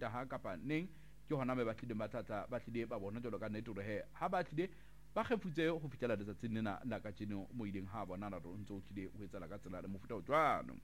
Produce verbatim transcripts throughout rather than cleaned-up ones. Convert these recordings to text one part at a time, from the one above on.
feta ha kapa neng ke hona me ba tlile mathata ba tlile ba bona jalo ka netoro he ha ba tlile ba khefutse ho fitela letsatsing lena la ka tsheno mo ileng ha bona na ro ntse o tlile ho etsala ka tsela le mofuta o jwano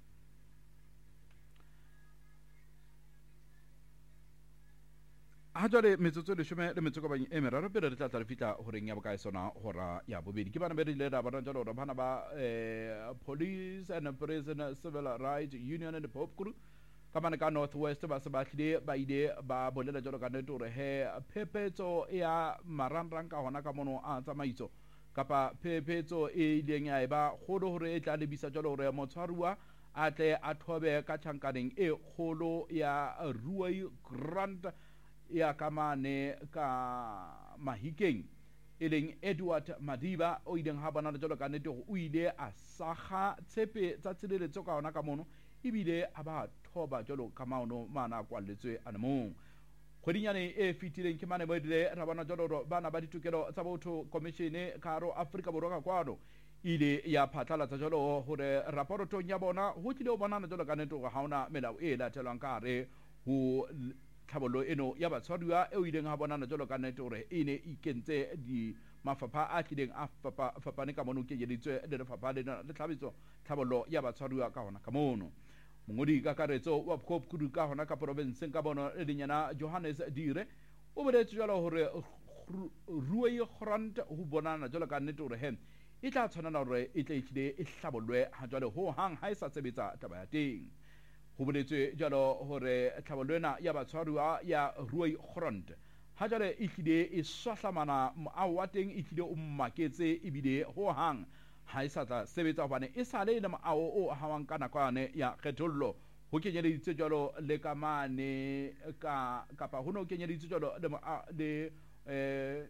ha jwale metsotso le shome le metsoko ba e meraro pele re tla tla re fitla ho reng ya bokae sona hora ya bobedi ke bana be rile ra bona jalo re bana ba eh Police and Prison Civil Rights Union and Pope Group ka bana ka Northwest ba se ba tlile ba ile ba bolela jalo ka netore he phephetso ya marangrang ka hona ka mono a tsamaiso kapa phephetso e ileng ya eba kgolo hore e tla lebisa jalo hore motshwaruwa a tle a thobe ka tjhankaneng e kgolo ya Ruai Grant ya kamane ka Mahikeng eleng Edward Madiba o ileng ha bona jalo ka netore o ile a saga tshepe tsa tshireletso ka hona ka mono ibile aba thoba jalo ka maono mana kwalletswe anemong kgwedinyane e fitileng ke mane ba dire ra bona jalo bana ba ditokelo tsa botho commission ka ro Africa Borwa ka kwano ile ya phatlalatsa jalo hore raportong ya bona ho tlile o bona jalo ka netoro ha ona melao e latelwang ka re ho tlhabollo eno ya batshwaruwa e o ileng ha bona jalo ka netore e ne ikentse di mafapha a tlileng a fapane ka mono ke yeditswe le lefapha le le tlhabitso tlhabollo ya batshwaruwa ka hona ka mono mongodi ka karetso wa Pope Kudu ka hona ka province ka bono le nyana Johannes Dire o boletse jalo hore Ruai Grant ho bonana jalo ka netore he e tla tshwana hore e tla itlile e hlabolwe ha jalo ho hang ha isa sebetsa taba ya teng ho boletswe jalo hore tlhabollo ena ya batshwaruwa ya Ruai Grant ha jale e tlile e swahlamana a wa teng e tlile o mmaketse ebile ho hang ha isa tla sebetsa hobane e sale le maao o hawang kana kwane ya kgethollo ho kenyeleditse jalo le kamane ka kapa ho no kenyeleditse jalo le le eh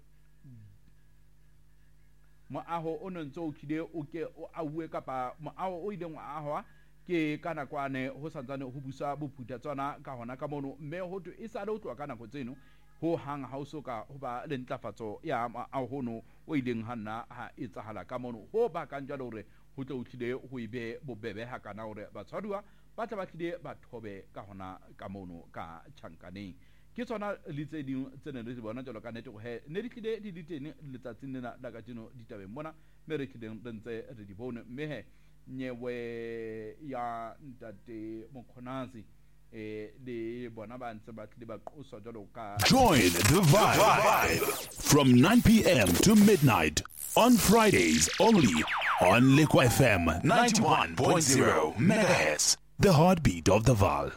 moaho o ntse o tlile o ke o auwe kapa moaho o ileng wa ahwa ke kana kwane ho santsane ho busa bophutha tsona ka hona ka mono mme ho tu e sale ho tloa kana go tseno ho hang ha o soka ho ba le ntlafatso ya a hono o ileng hanna ha etsahala ka mono ho ba ka njalo hore ho tlo utlile ho ibe bobebe ha kana hore batshwaruwa ba tla ba tlile ba thobe ka hona ka mono ka tjhankaneng ke tsona le tse ding tsene re bona jalo ka nete go he ne di tlile di ditene letsatsing lena la ka dino ditabeng bona me re tlileng re ntse re di bone mme he nyewe ya ntate Mokhonazi eh le bona ba ntse ba tlile ba qoswa jalo ka join the vibe from nine p m to midnight on Fridays only on Liquid F M ninety-one point zero megahertz, the heartbeat of the Vaal.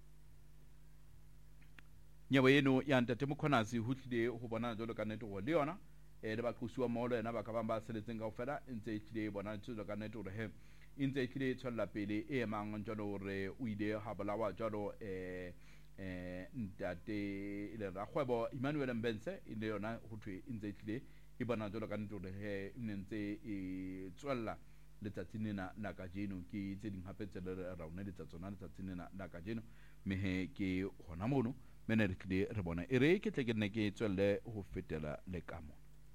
nyewe eno ya ntate Mokhonazi ho tlile ho bona jalo ka nete go le yona e le ba qoswa molo ena ba ka ba ba seletseng ka ofela ntse tlile bona tsholo ka nete gore he intse tlile tsholla pele e mang jalo re o ile ha bolawa jalo eh eh ntate ile ra kgwebo Emmanuel Mbense ile yona ho thwe intse tlile e bona jalo ka nete gore he ntse e tswella letsatsing lena la ka jeno ke tse ding hape tse le ra una letsatsona letsatsing lena la ka jeno me he ke hona mono mena re tlile re bona e re ke tle ke nne ke tswelle ho fetela le kamo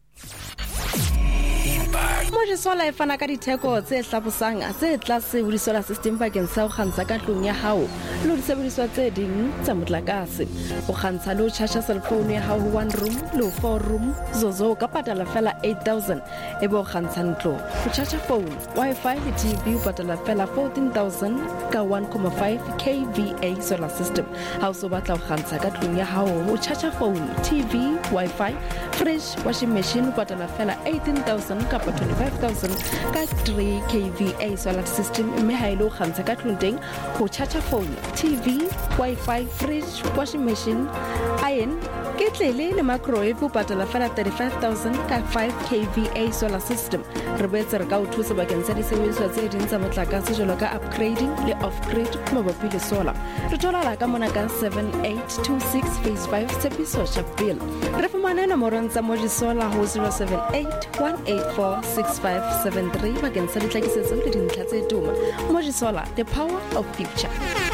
Mojisola e fana ka ditheko tse hlabosang tse tlase ho disolar system bakeng sa ho kgantsha ka tlung ya hao le ho disebediswa tse ding tsa motlakase o kgantsha le ho charge cell phone ya hao one room le four room zozo ka patala fela eight thousand e bo kgantsha ntlo ho charge phone wifi le T V o patala fela fourteen thousand ka one point five k V A solar system ha o so batla ho kgantsha ka tlung ya hao ho charge phone T V wifi fridge washing machine o patala fela eighteen thousand ka twenty-five thousand ka three k V A solar system mme ha ile o kgantsha ka tlung teng ho charge phone T V wifi fridge washing machine iron ketlele le microwave o patala fela thirty-five thousand ka five k V A solar system re boetse re ka o thusa bakeng sa disebediswa tse ding tsa motlakase jalo ka upgrading le off-grid mabapi le solar re thola la ka mona ka seven eight two six phase five Tshepiso Chapel re fumana nomoro tsa Mojisola ho zero seven eight one eight four six five seven three bakeng sa ditlakisetso le dintlha tse tuma Mojisola, the power of future.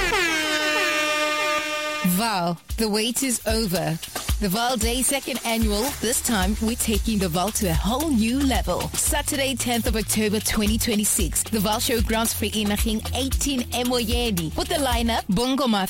Vaal, the wait is over. The Vaal Day second annual, this time we're taking the Vaal to a whole new level. Saturday tenth of October twenty twenty-six, the Vaal Showgrounds Vereeniging eighteen Emoyeni. With the lineup, Bongo Mafia.